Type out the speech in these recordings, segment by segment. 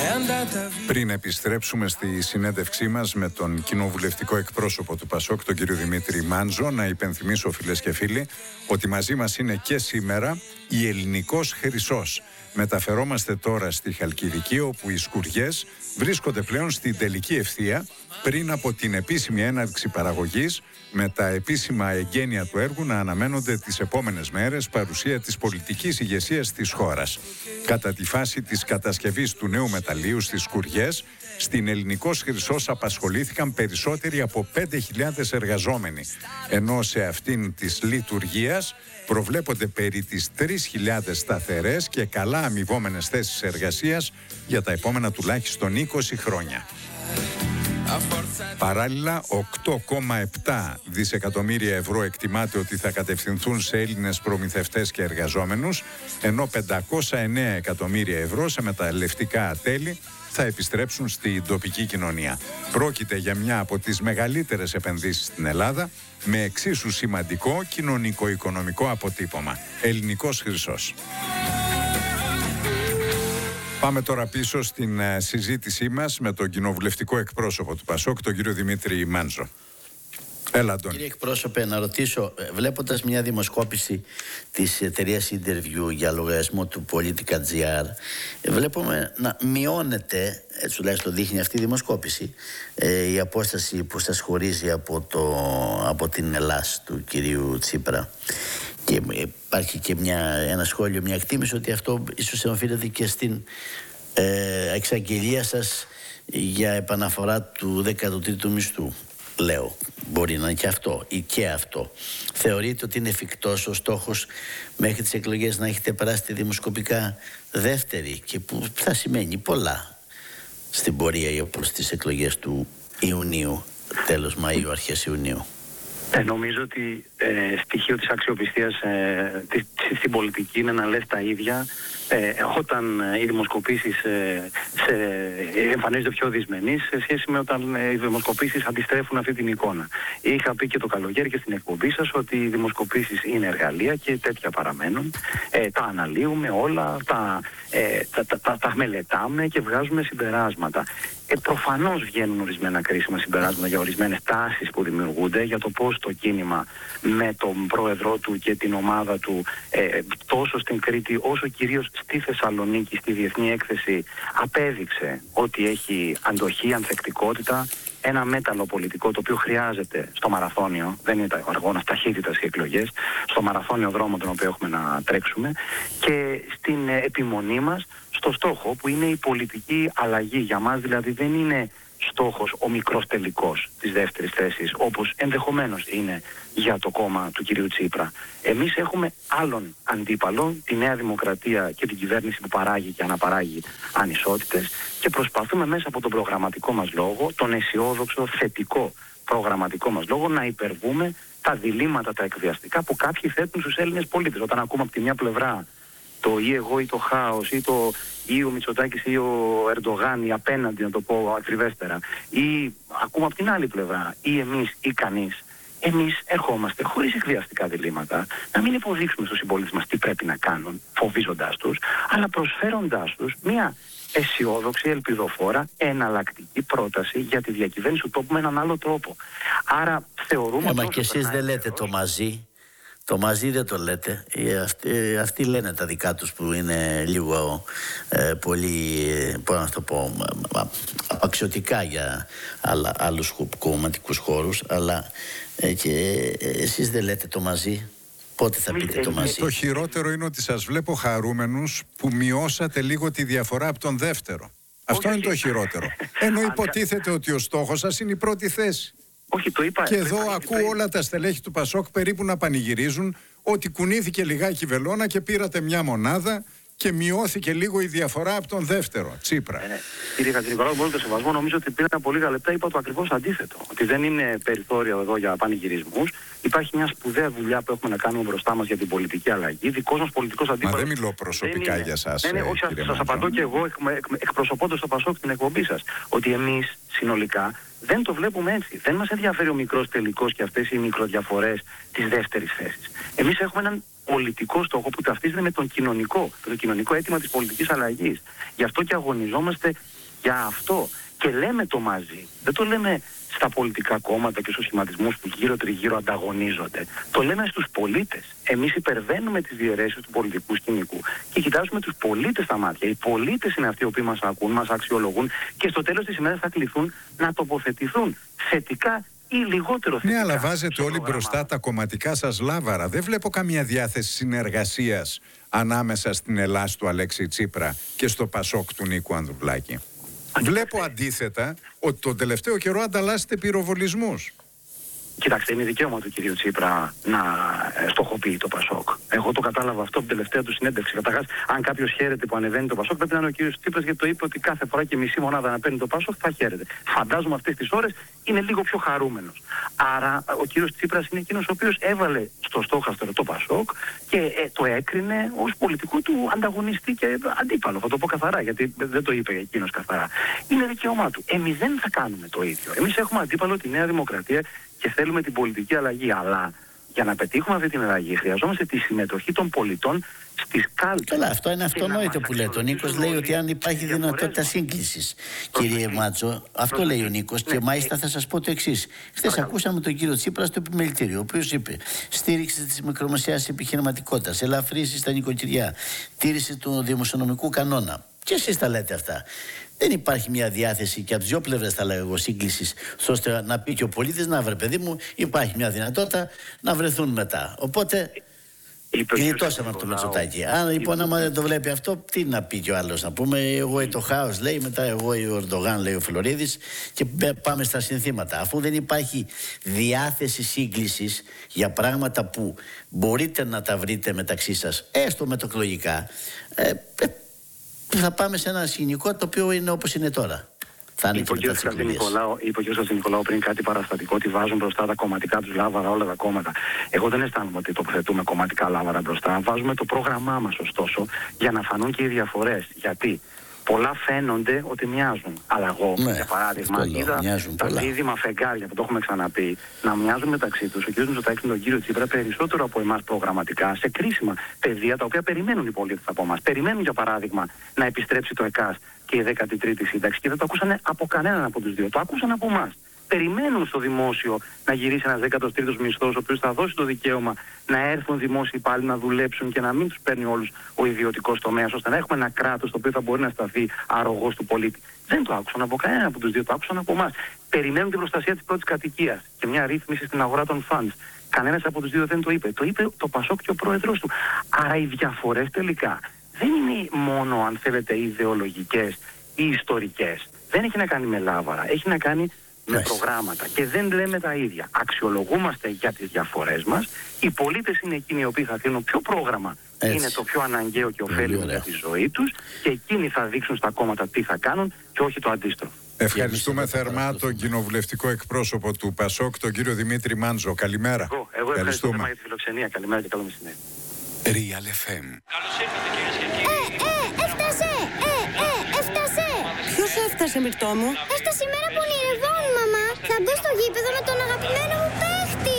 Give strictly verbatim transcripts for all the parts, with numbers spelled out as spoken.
Πριν επιστρέψουμε στη συνέντευξή μας με τον κοινοβουλευτικό εκπρόσωπο του ΠΑΣΟΚ, τον κύριο Δημήτρη Μάντζο, να υπενθυμίσω, φίλες και φίλοι, ότι μαζί μας είναι και σήμερα η Ελληνικός Χρυσός. Μεταφερόμαστε τώρα στη Χαλκιδική, όπου οι σκουριές βρίσκονται πλέον στην τελική ευθεία πριν από την επίσημη έναρξη παραγωγής, με τα επίσημα εγγένεια του έργου να αναμένονται τις επόμενες μέρες, παρουσία της πολιτικής ηγεσίας της χώρας. Κατά τη φάση της κατασκευής του νέου μεταλλείου στις σκουριές, στην Ελληνικός Χρυσός απασχολήθηκαν περισσότεροι από πέντε χιλιάδες εργαζόμενοι, ενώ σε αυτήν της λειτουργίας προβλέπονται περί τις τρεις χιλιάδες σταθερές και καλά αμοιβόμενες θέσεις εργασίας για τα επόμενα τουλάχιστον είκοσι χρόνια. Παράλληλα, οκτώ κόμμα επτά δισεκατομμύρια ευρώ εκτιμάται ότι θα κατευθυνθούν σε Έλληνες προμηθευτές και εργαζόμενους, ενώ πεντακόσια εννέα εκατομμύρια ευρώ σε μεταλλευτικά τέλη θα επιστρέψουν στην τοπική κοινωνία. Πρόκειται για μια από τις μεγαλύτερες επενδύσεις στην Ελλάδα, με εξίσου σημαντικό κοινωνικο-οικονομικό αποτύπωμα. Ελληνικός Χρυσός. Πάμε τώρα πίσω στην uh, συζήτησή μας με τον κοινοβουλευτικό εκπρόσωπο του ΠΑΣΟΚ, τον κύριο Δημήτρη Μάντζο. Έλα, τον. Κύριε εκπρόσωπε, να ρωτήσω, βλέποντας μια δημοσκόπηση της εταιρείας Interview για λογαριασμό του Politica.gr, βλέπουμε να μειώνεται, έτσι τουλάχιστον δείχνει αυτή η δημοσκόπηση, ε, η απόσταση που σας χωρίζει από, το, από την Ελλάς του κυρίου Τσίπρα. Και υπάρχει και μια, ένα σχόλιο, μια εκτίμηση ότι αυτό ίσως οφείλεται και στην ε, εξαγγελία σας για επαναφορά του δέκατου τρίτου μισθού. Λέω, μπορεί να είναι και αυτό ή και αυτό. Θεωρείτε ότι είναι εφικτός ο στόχος μέχρι τις εκλογές να έχετε περάσει τη δημοσκοπικά δεύτερη, και που θα σημαίνει πολλά στην πορεία προς τις εκλογές του Ιουνίου, τέλος Μαΐου, αρχές Ιουνίου? Ε, νομίζω ότι ε, στοιχείο της αξιοπιστίας ε, της, στην πολιτική είναι να λες τα ίδια ε, όταν ε, οι δημοσκοπήσεις ε, σε, ε, εμφανίζονται πιο δυσμενείς σε σχέση με όταν ε, οι δημοσκοπήσεις αντιστρέφουν αυτή την εικόνα. Είχα πει και το καλοκαίρι και στην εκπομπή σας ότι οι δημοσκοπήσεις είναι εργαλεία και τέτοια παραμένουν. Ε, τα αναλύουμε όλα, τα, ε, τα, τα, τα, τα μελετάμε και βγάζουμε συμπεράσματα. Ε, προφανώς βγαίνουν ορισμένα κρίσιμα συμπεράσματα για ορισμένες τάσεις που δημιουργούνται, για το πώς το κίνημα με τον πρόεδρό του και την ομάδα του ε, τόσο στην Κρήτη όσο κυρίως στη Θεσσαλονίκη, στη Διεθνή Έκθεση, απέδειξε ότι έχει αντοχή, ανθεκτικότητα, ένα μέταλλο πολιτικό το οποίο χρειάζεται στο μαραθώνιο, δεν είναι ο αγώνας ταχύτητας και εκλογές, στο μαραθώνιο δρόμο τον οποίο έχουμε να τρέξουμε, και στην επιμονή μας στο στόχο που είναι η πολιτική αλλαγή. Για μας δηλαδή δεν είναι στόχος ο μικρός τελικός της δεύτερης θέσης, όπως ενδεχομένως είναι για το κόμμα του κυρίου Τσίπρα. Εμείς έχουμε άλλον αντίπαλο, τη Νέα Δημοκρατία και την κυβέρνηση που παράγει και αναπαράγει ανισότητες, και προσπαθούμε μέσα από τον προγραμματικό μας λόγο, τον αισιόδοξο, θετικό προγραμματικό μας λόγο, να υπερβούμε τα διλήμματα, τα εκβιαστικά που κάποιοι θέτουν στους Έλληνες πολίτες. Όταν ακούμε από τη μια πλευρά το ή εγώ ή το χάος, ή το ή ο Μητσοτάκης ή ο Ερντογάν ή απέναντι, να το πω ακριβέστερα, ή ακούμε από την άλλη πλευρά ή εμείς ή κανείς, εμείς ερχόμαστε χωρίς εκβιαστικά διλήμματα να μην υποδείξουμε στους συμπολίτες μας τι πρέπει να κάνουν, φοβίζοντάς τους, αλλά προσφέροντάς τους μια αισιόδοξη, ελπιδοφόρα, εναλλακτική πρόταση για τη διακυβέρνηση του τόπου με έναν άλλο τρόπο. Άρα θεωρούμε... Ε, μα και εσείς δεν λέτε το μαζί. Το μαζί δεν το λέτε. Αυτοί, αυτοί λένε τα δικά τους που είναι λίγο ε, πολύ, πώς να το πω, απαξιωτικά για άλλα, άλλους κομματικούς χώρους, αλλά ε, και εσείς δεν λέτε το μαζί. Πότε θα πείτε το μαζί? Το χειρότερο είναι ότι σας βλέπω χαρούμενους που μειώσατε λίγο τη διαφορά από τον δεύτερο. Αυτό όχι, είναι το χειρότερο. Ενώ υποτίθεται ότι ο στόχος σας είναι η πρώτη θέση. Όχι, το είπα. Και εδώ είπα, ακούω είπα, όλα τα στελέχη του ΠΑΣΟΚ περίπου να πανηγυρίζουν ότι κουνήθηκε λιγάκι η βελόνα και πήρατε μια μονάδα και μειώθηκε λίγο η διαφορά από τον δεύτερο, Τσίπρα. Ε, ναι. Κύριε Κατρινικολάου, με όλο το σεβασμό, νομίζω ότι πριν από λίγα λεπτά είπα το ακριβώς αντίθετο. Ότι δεν είναι περιθώριο εδώ για πανηγυρισμούς. Υπάρχει μια σπουδαία δουλειά που έχουμε να κάνουμε μπροστά μας για την πολιτική αλλαγή. Δικός μας πολιτικός αντίπαλος. Μα δεν μιλώ προσωπικά δεν για εσάς. Ναι, ναι, όχι, σας, σας απαντώ και εγώ εκ, εκ, εκπροσωπώντας το ΠΑΣΟΚ την εκπομπή σας. Ότι εμείς συνολικά δεν το βλέπουμε έτσι. Δεν μας ενδιαφέρει ο μικρός τελικός και αυτές οι μικροδιαφορές της δεύτερης θέσης. Εμείς έχουμε έναν πολιτικό στόχο που ταυτίζεται με τον κοινωνικό, το κοινωνικό αίτημα της πολιτικής αλλαγής. Γι' αυτό και αγωνιζόμαστε για αυτό. Και λέμε το μαζί. Δεν το λέμε στα πολιτικά κόμματα και στους σχηματισμούς που γύρω τριγύρω ανταγωνίζονται. Το λέμε στους πολίτες. Εμείς υπερβαίνουμε τις διαιρέσεις του πολιτικού σκηνικού και κοιτάζουμε τους πολίτες στα μάτια. Οι πολίτες είναι αυτοί οι οποίοι μας ακούν, μας αξιολογούν και στο τέλος της ημέρας θα κληθούν να τοποθετηθούν θετικά ή λιγότερο θετικά. Ναι, αλλά βάζετε όλοι μπροστά τα κομματικά σας λάβαρα. Δεν βλέπω καμία διάθεση συνεργασίας ανάμεσα στην Ελλάς του Αλέξη Τσίπρα και στο Πασόκ του Νίκου Ανδρουλάκη. Βλέπω αντίθετα ότι τον τελευταίο καιρό ανταλλάσσετε πυροβολισμούς. Κοιτάξτε, είναι δικαίωμα του κυρίου Τσίπρα να στοχοποιεί το Πασόκ. Εγώ το κατάλαβα αυτό από την τελευταία του συνέντευξη. Καταρχάς, αν κάποιος χαίρεται που ανεβαίνει το Πασόκ, πρέπει να είναι ο κύριος Τσίπρας, γιατί το είπε ότι κάθε φορά και μισή μονάδα να παίρνει το Πασόκ θα χαίρεται. Φαντάζομαι αυτές τις ώρες είναι λίγο πιο χαρούμενος. Άρα, ο κύριος Τσίπρας είναι εκείνος ο οποίος έβαλε στο στόχαστρο το Πασόκ και ε, το έκρινε ως πολιτικό του ανταγωνιστή και αντίπαλο. Θα το πω καθαρά, γιατί δεν το είπε εκείνος καθαρά. Είναι δικαίωμά του. Εμείς δεν θα κάνουμε το ίδιο. Εμείς έχουμε αντίπαλο τη Νέα Δημοκρατία και θέλουμε την πολιτική αλλαγή. Αλλά για να πετύχουμε αυτή την αλλαγή χρειαζόμαστε τη συμμετοχή των πολιτών στις κάλπες. Καλά, αυτό είναι αυτονόητο που λέει. Ο Νίκος λέει ότι αν υπάρχει δυνατότητα σύγκλησης. Κύριε Μάτσο, αυτό λέει ο Νίκος και μάλιστα θα σας πω το εξής. Χθες ακούσαμε τον κύριο Τσίπρα στο επιμελητήριο, ο οποίος είπε στήριξη της μικρομεσαίας επιχειρηματικότητας, ελαφρύσει στα νοικοκυριά, τήρηση του δημοσιονομικού κανόνα. Και εσείς τα λέτε αυτά. Δεν υπάρχει μια διάθεση και από τις δύο πλευρές, θα λέγω, σύγκλησης, ώστε να πει και ο πολίτης να βρε, παιδί μου, υπάρχει μια δυνατότητα να βρεθούν μετά. Οπότε γλιτώσαμε από το Μητσοτάκη. Αν λοιπόν, άμα δεν το βλέπει αυτό, τι να πει και ο άλλος? Να πούμε, εγώ το χάος λέει, μετά εγώ ο Ερντογάν λέει ο Φλωρίδης, και πάμε στα συνθήματα. Αφού δεν υπάρχει διάθεση σύγκλησης για πράγματα που μπορείτε να τα βρείτε μεταξύ σας, έστω μετοκλογικά, ε, θα πάμε σε ένα σκηνικό το οποίο είναι όπως είναι τώρα. Είπε ο κ. Χατζηνικολάου πριν κάτι παραστατικό, ότι βάζουν μπροστά τα κομματικά τους λάβαρα, όλα τα κόμματα. Εγώ δεν αισθάνομαι ότι τοποθετούμε κομματικά λάβαρα μπροστά. Βάζουμε το πρόγραμμά μας, ωστόσο, για να φανούν και οι διαφορές. Γιατί πολλά φαίνονται ότι μοιάζουν. Αλλά εγώ, ναι, για παράδειγμα, είδα τα δίδυμα φεγγάρια που το έχουμε ξαναπεί να μοιάζουν μεταξύ τους. Ο κ. Μητσοτάκης με τον κύριο Τσίπρα περισσότερο από εμάς προγραμματικά σε κρίσιμα πεδία τα οποία περιμένουν οι πολίτες από εμάς. Περιμένουν, για παράδειγμα, να επιστρέψει το ΕΚΑΣ και η δέκατη τρίτη σύνταξη και δεν το ακούσανε από κανέναν από τους δύο. Το ακούσαν από εμάς. Περιμένουν στο δημόσιο να γυρίσει ένας δέκατος τρίτος μισθός, ο οποίος θα δώσει το δικαίωμα να έρθουν δημόσιοι υπάλληλοι να δουλέψουν και να μην τους παίρνει όλους ο ιδιωτικός τομέας, ώστε να έχουμε ένα κράτος το οποίο θα μπορεί να σταθεί αρρωγός του πολίτη. Δεν το άκουσαν από κανέναν από τους δύο, το άκουσαν από εμάς. Περιμένουν την προστασία της πρώτης κατοικίας και μια ρύθμιση στην αγορά των funds. Κανένας από τους δύο δεν το είπε. Το είπε το Πασόκ και ο πρόεδρος του. Άρα οι διαφορές τελικά δεν είναι μόνο, αν θέλετε, ιδεολογικές ή ιστορικές. Δεν έχει να κάνει με λάβαρα. Έχει να κάνει με προγράμματα και δεν λέμε τα ίδια. Αξιολογούμαστε για τις διαφορές μας. Οι πολίτες είναι εκείνοι οι οποίοι θα κρίνουν ποιο πρόγραμμα έτσι είναι το πιο αναγκαίο και ωφέλιμο για τη ζωή τους και εκείνοι θα δείξουν στα κόμματα τι θα κάνουν και όχι το αντίστροφο. Ευχαριστούμε θερμά τον κοινοβουλευτικό εκπρόσωπο του Πασόκ, τον κύριο Δημήτρη Μάντζο. Καλημέρα. Εγώ, εγώ ευχαριστούμε για τη φιλοξενία. Καλημέρα και καλό μεσημέρι. Real εφ εμ. Καλώς ήρθατε, κυρίες και κύριοι. Ε, ε, έφτασε! Ε, ε, έφτασε! Ποιος έφτασε, Μυρτώ μου? Έφτασε η μέρα που ονειρευόμουν, μαμά. Θα μπω στο γήπεδο με τον αγαπημένο μου παίχτη.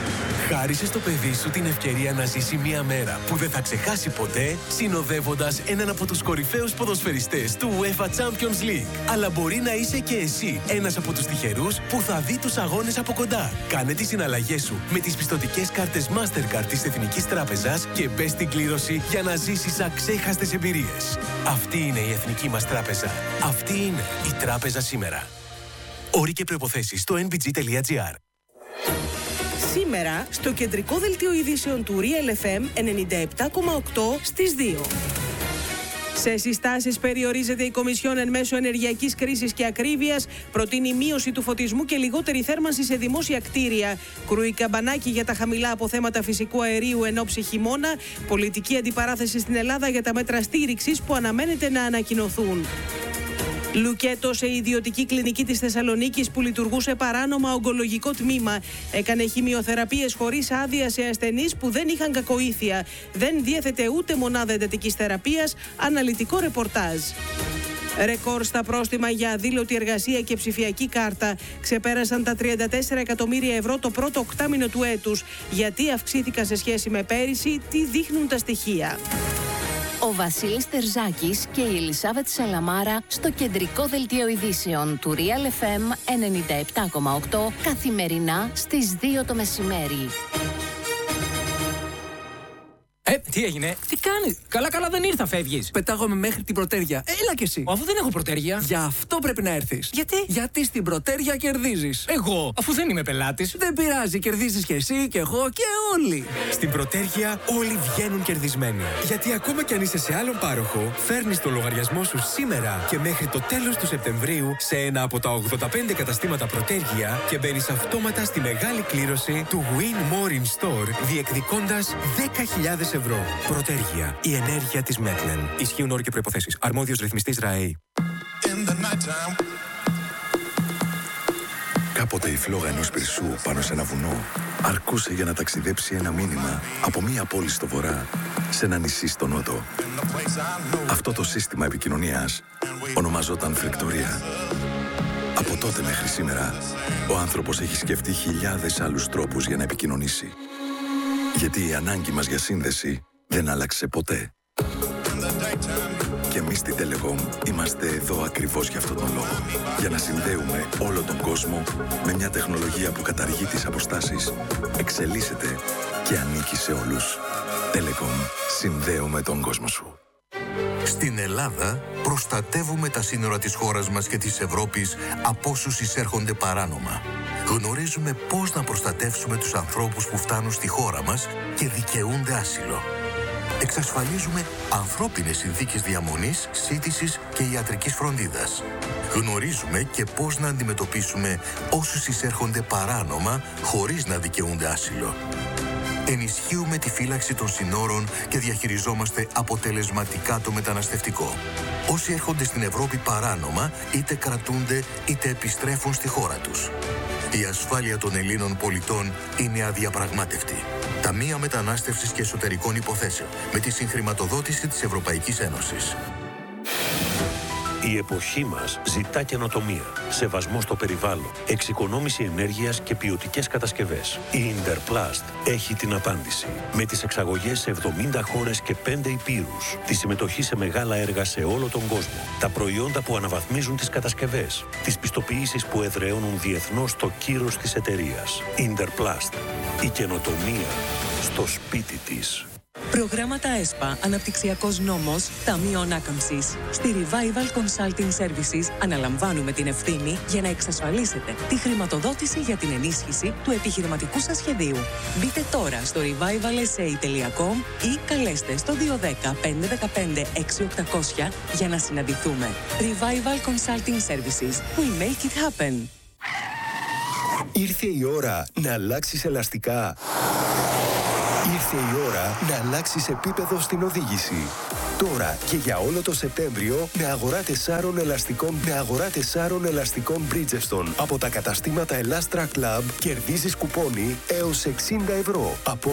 Χάρισε στο παιδί σου την ευκαιρία να ζήσει μια μέρα που δεν θα ξεχάσει ποτέ, συνοδεύοντας έναν από τους κορυφαίους ποδοσφαιριστές του UEFA Champions League. Αλλά μπορεί να είσαι και εσύ ένας από τους τυχερούς που θα δει τους αγώνες από κοντά. Κάνε τις συναλλαγές σου με τις πιστωτικές κάρτες Mastercard της Εθνικής Τράπεζας και μπες στην κλήρωση για να ζήσεις αξέχαστες εμπειρίες. Αυτή είναι η Εθνική μας Τράπεζα. Αυτή είναι η Τράπεζα σήμερα. Όροι και προϋποθέσεις στο εν μπι τζι τελεία τζι άρ. Σήμερα, στο κεντρικό δελτίο ειδήσεων του Real εφ εμ ενενήντα επτά κόμμα οκτώ στις δύο. Σε συστάσεις περιορίζεται η Κομισιόν εν μέσω ενεργειακής κρίσης και ακρίβειας, προτείνει μείωση του φωτισμού και λιγότερη θέρμανση σε δημόσια κτίρια. Κρούει καμπανάκι για τα χαμηλά αποθέματα φυσικού αερίου εν ώψη χειμώνα, πολιτική αντιπαράθεση στην Ελλάδα για τα μέτρα στήριξης που αναμένεται να ανακοινωθούν. Λουκέτο σε ιδιωτική κλινική της Θεσσαλονίκης που λειτουργούσε παράνομα ογκολογικό τμήμα. Έκανε χημειοθεραπείες χωρίς άδεια σε ασθενείς που δεν είχαν κακοήθεια. Δεν διέθετε ούτε μονάδα εντατικής θεραπείας, αναλυτικό ρεπορτάζ. Ρεκόρ στα πρόστιμα για αδήλωτη εργασία και ψηφιακή κάρτα. Ξεπέρασαν τα τριάντα τέσσερα εκατομμύρια ευρώ το πρώτο οκτάμηνο του έτους. Γιατί αυξήθηκαν σε σχέση με πέρυσι, τι δείχνουν τα στοιχεία. Ο Βασίλης Τερζάκης και η Ελισάβετ Σαλαμάρα στο κεντρικό δελτίο ειδήσεων του Real εφ εμ ενενήντα επτά κόμμα οκτώ καθημερινά στις δύο το μεσημέρι. Ε, τι έγινε, τι κάνεις? Καλά, καλά δεν ήρθα, φεύγεις. Πετάγομαι μέχρι την Πρωτέρια. Έλα κι εσύ. Αφού δεν έχω Πρωτέρια. Γι' αυτό πρέπει να έρθεις. Γιατί? Γιατί στην Πρωτέρια κερδίζεις. Εγώ, αφού δεν είμαι πελάτης. Δεν πειράζει, κερδίζεις κι εσύ και εγώ και όλοι. Στην Πρωτέρια όλοι βγαίνουν κερδισμένοι. Γιατί ακόμα κι αν είσαι σε άλλον πάροχο, φέρνεις το λογαριασμό σου σήμερα και μέχρι το τέλος του Σεπτεμβρίου σε ένα από τα ογδόντα πέντε καταστήματα Πρωτέρια και μπαίνεις αυτόματα στη μεγάλη κλήρωση του Win More in Store, διεκδικώντας δέκα χιλιάδες ευρώ. Πρωτέρια. Η ενέργεια της Μέτλεν. Ισχύουν όροι και προϋποθέσεις. Αρμόδιος ρυθμιστής ΡΑΕΗ. Κάποτε η φλόγα ενός πυρσού πάνω σε ένα βουνό αρκούσε για να ταξιδέψει ένα μήνυμα από μία πόλη στο βορρά σε ένα νησί στο νότο. Αυτό το σύστημα επικοινωνίας ονομαζόταν φρεκτορία. Από τότε μέχρι σήμερα, ο άνθρωπος έχει σκεφτεί χιλιάδες άλλους τρόπους για να επικοινωνήσει. Γιατί η ανάγκη μας για σύνδεση δεν άλλαξε ποτέ. Και εμείς στη Telecom είμαστε εδώ ακριβώς για αυτόν τον λόγο. Για να συνδέουμε όλο τον κόσμο με μια τεχνολογία που καταργεί τις αποστάσεις, εξελίσσεται και ανήκει σε όλους. Telecom. Συνδέουμε τον κόσμο σου. Στην Ελλάδα προστατεύουμε τα σύνορα της χώρας μας και της Ευρώπης από όσους εισέρχονται παράνομα. Γνωρίζουμε πώς να προστατεύσουμε τους ανθρώπους που φτάνουν στη χώρα μας και δικαιούνται άσυλο. Εξασφαλίζουμε ανθρώπινες συνθήκες διαμονής, σύντησης και ιατρικής φροντίδας. Γνωρίζουμε και πώς να αντιμετωπίσουμε όσους εισέρχονται παράνομα χωρίς να δικαιούνται άσυλο. Ενισχύουμε τη φύλαξη των συνόρων και διαχειριζόμαστε αποτελεσματικά το μεταναστευτικό. Όσοι έρχονται στην Ευρώπη παράνομα, είτε κρατούνται είτε επιστρέφουν στη χώρα τους. Η ασφάλεια των Ελλήνων πολιτών είναι αδιαπραγμάτευτη. Ταμεία Μετανάστευσης και Εσωτερικών Υποθέσεων, με τη συγχρηματοδότηση της Ευρωπαϊκής Ένωσης. Η εποχή μας ζητά καινοτομία, σεβασμό στο περιβάλλον, εξοικονόμηση ενέργειας και ποιοτικές κατασκευές. Η Interplast έχει την απάντηση. Με τις εξαγωγές σε εβδομήντα χώρες και πέντε υπήρους, τη συμμετοχή σε μεγάλα έργα σε όλο τον κόσμο, τα προϊόντα που αναβαθμίζουν τις κατασκευές, τις πιστοποιήσεις που εδραιώνουν διεθνώς το κύρος της εταιρείας. Interplast. Η καινοτομία στο σπίτι της. Προγράμματα ΕΣΠΑ, Αναπτυξιακός Νόμος, Ταμείο Ανάκαμψης. Στη Revival Consulting Services αναλαμβάνουμε την ευθύνη για να εξασφαλίσετε τη χρηματοδότηση για την ενίσχυση του επιχειρηματικού σας σχεδίου. Μπείτε τώρα στο revival s a τελεία com ή καλέστε στο δύο ένα μηδέν πέντε ένα πέντε έξι οκτακόσια για να συναντηθούμε. Revival Consulting Services. We make it happen. Ήρθε η ώρα να αλλάξεις ελαστικά. Ήρθε η ώρα να αλλάξεις επίπεδο στην οδήγηση. Τώρα και για όλο το Σεπτέμβριο με αγορά τεσσάρων ελαστικών, με αγορά τεσσάρων ελαστικών Bridgestone από τα καταστήματα Elastra Club κερδίζεις κουπόνι έως εξήντα ευρώ. Από